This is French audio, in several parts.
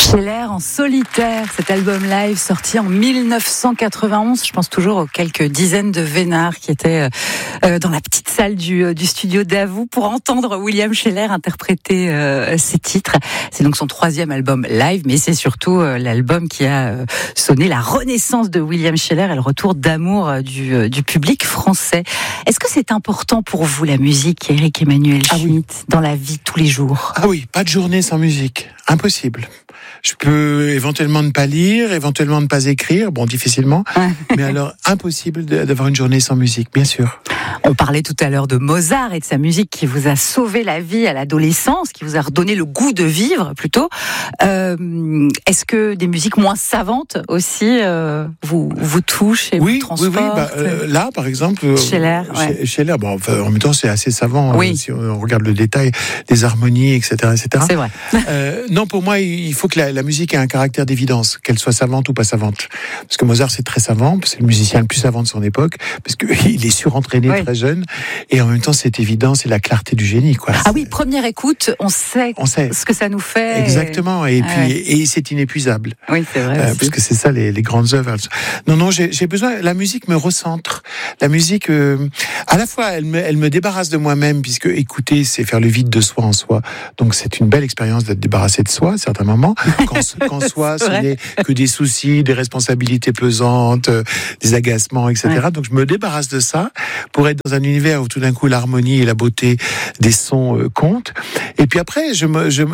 Scheller en solitaire, cet album live sorti en 1991. Je pense toujours aux quelques dizaines de vénards qui étaient dans la petite salle du studio Davout pour entendre William Scheller interpréter ses titres. C'est donc son 3e album live, mais c'est surtout l'album qui a sonné la renaissance de William Scheller et le retour d'amour du public français. Est-ce que c'est important pour vous la musique, Éric Emmanuel Schmitt, dans la vie tous les jours? Ah oui, pas de journée sans musique. Impossible. Je peux éventuellement ne pas lire, éventuellement ne pas écrire, bon, difficilement, mais alors impossible d'avoir une journée sans musique, bien sûr. On parlait tout à l'heure de Mozart et de sa musique qui vous a sauvé la vie à l'adolescence, qui vous a redonné le goût de vivre plutôt. Est-ce que des musiques moins savantes aussi vous touchent et vous transportent? Là, par exemple, Scheller, Scheller, bon, enfin, en même temps, c'est assez savant, si on regarde le détail des harmonies, etc. C'est vrai. Non, pour moi, il faut que la musique ait un caractère d'évidence, qu'elle soit savante ou pas savante. Parce que Mozart, c'est très savant, c'est le musicien le plus savant de son époque, parce qu'il est surentraîné très jeune, et en même temps, c'est évident, c'est la clarté du génie, quoi. Ah oui, première écoute, on sait ce que ça nous fait. Exactement, et puis et c'est inépuisable. Oui, c'est vrai. Parce que c'est ça, les grandes œuvres. Non, j'ai besoin, la musique me recentre. La musique, à la fois, elle me débarrasse de moi-même, puisque écouter, c'est faire le vide de soi en soi. Donc, c'est une belle expérience d'être débarrassé de soi, à certains moments. Quand soi, ce n'est que des soucis, des responsabilités pesantes, des agacements, etc. Donc, je me débarrasse de ça pour être dans un univers où tout d'un coup, l'harmonie et la beauté des sons comptent. Et puis après, je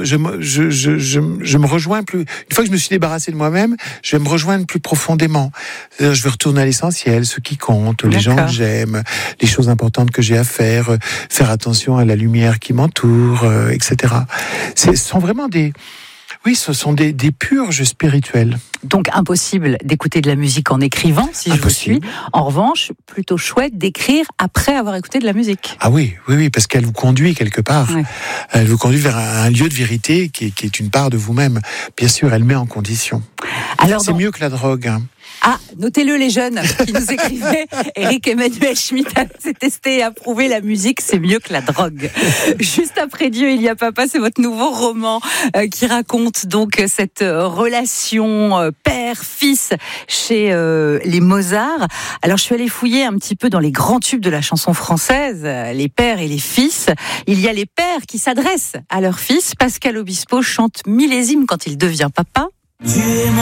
me rejoins plus. Une fois que je me suis débarrassé de moi-même, je vais me rejoindre plus profondément. C'est-à-dire, je vais retourner à l'essentiel, ce qui compte, les gens que j'aime, les choses importantes que j'ai à faire, faire attention à la lumière qui m'entoure, etc. Ce sont vraiment des purges spirituelles. Donc impossible d'écouter de la musique en écrivant, si je vous suis. En revanche, plutôt chouette d'écrire après avoir écouté de la musique. Ah oui, parce qu'elle vous conduit quelque part. Oui. Elle vous conduit vers un lieu de vérité qui est une part de vous-même. Bien sûr, elle met en condition. Alors, c'est mieux que la drogue. Ah, notez-le les jeunes qui nous écrivaient. Éric Emmanuel Schmitt s'est testé et approuvé la musique, c'est mieux que la drogue. Juste après Dieu, il y a papa, c'est votre nouveau roman qui raconte donc cette relation père-fils chez les Mozart. Alors je suis allée fouiller un petit peu dans les grands tubes de la chanson française, les pères et les fils. Il y a les pères qui s'adressent à leur fils. Pascal Obispo chante Millésime quand il devient papa.